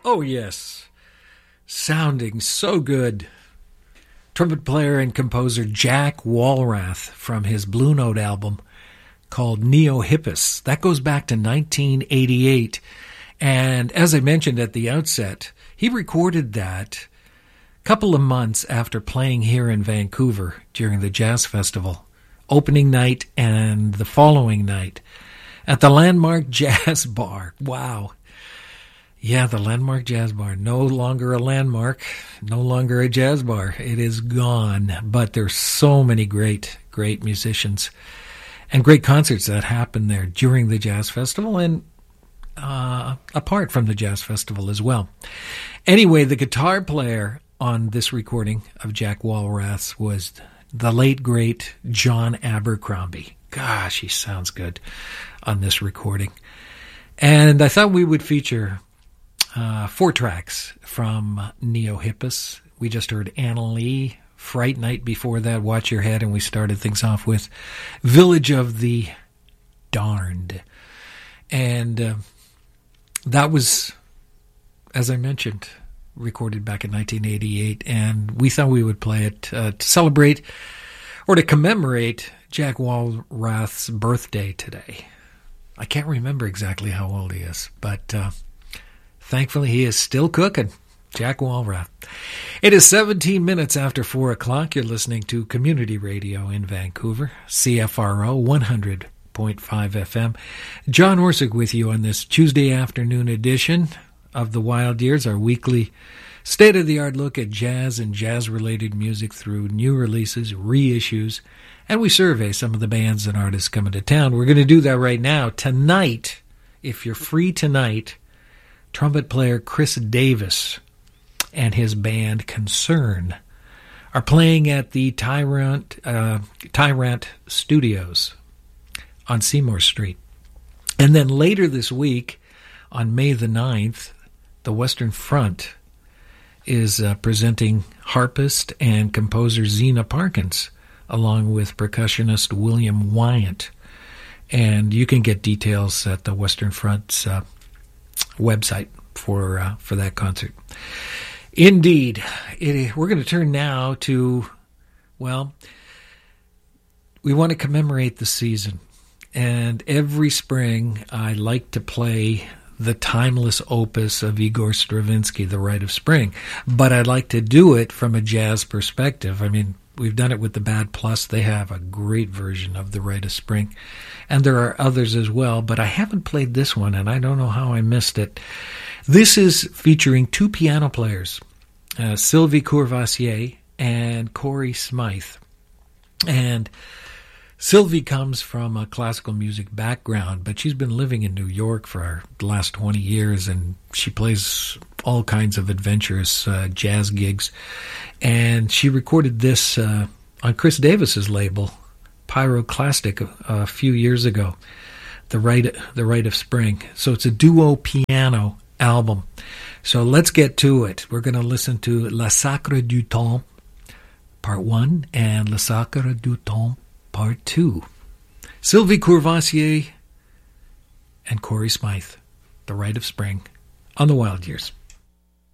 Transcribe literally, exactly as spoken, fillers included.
Oh, yes. Sounding so good. Trumpet player and composer Jack Walrath from his Blue Note album called Neo-Hippus. That goes back to nineteen eighty-eight. And as I mentioned at the outset, he recorded that a couple of months after playing here in Vancouver during the Jazz Festival, opening night and the following night at the Landmark Jazz Bar. Wow. Yeah, the Landmark Jazz Bar. No longer a landmark, no longer a jazz bar. It is gone. But there's so many great, great musicians and great concerts that happen there during the Jazz Festival and uh, apart from the Jazz Festival as well. Anyway, the guitar player on this recording of Jack Walrath's was the late, great John Abercrombie. Gosh, he sounds good on this recording. And I thought we would feature uh, four tracks from Neo-Hippus. We just heard Anna Lee, Fright Night. Before that, Watch Your Head, and we started things off with Village of the Darned. And uh, that was, as I mentioned, recorded back in nineteen eighty-eight, and we thought we would play it uh, to celebrate or to commemorate Jack Walrath's birthday today. I can't remember exactly how old he is, but uh, thankfully he is still cooking. Jack Walrath. It is seventeen minutes after four o'clock. You're listening to Community Radio in Vancouver, C F R O one hundred point five F M. John Orsick with you on this Tuesday afternoon edition of The Wild Years, our weekly state-of-the-art look at jazz and jazz-related music through new releases, reissues, and we survey some of the bands and artists coming to town. We're going to do that right now. Tonight, if you're free tonight, trumpet player Chris Davis and his band Concern are playing at the Tyrant, uh, Tyrant Studios on Seymour Street. And then later this week, on May the ninth, the Western Front is uh, presenting harpist and composer Zena Parkins, along with percussionist William Wyant. And you can get details at the Western Front's uh, website for uh, for that concert. Indeed. It, we're going to turn now to, well, we want to commemorate the season. And every spring, I like to play the timeless opus of Igor Stravinsky, The Rite of Spring. But I'd like to do it from a jazz perspective. I mean, we've done it with the Bad Plus. They have a great version of The Rite of Spring. And there are others as well, but I haven't played this one, and I don't know how I missed it. This is featuring two piano players, uh, Sylvie Courvoisier and Corey Smythe. And Sylvie comes from a classical music background, but she's been living in New York for the last twenty years, and she plays all kinds of adventurous uh, jazz gigs. And she recorded this uh, on Chris Davis's label, Pyroclastic, a, a few years ago, The Rite, the Rite of Spring. So it's a duo piano album. So let's get to it. We're going to listen to La Sacre du Temps, Part one, and La Sacre du Temps, Part two. Sylvie Courvoisier and Corey Smythe, The Rite of Spring, on The Wild Years.